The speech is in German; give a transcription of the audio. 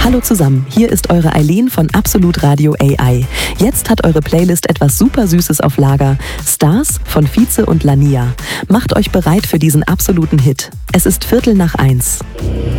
Hallo zusammen, hier ist eure Eileen von Absolut Radio AI. Jetzt hat eure Playlist etwas super Süßes auf Lager. Stars von Vize und Lania. Macht euch bereit für diesen absoluten Hit. Es ist 1:15.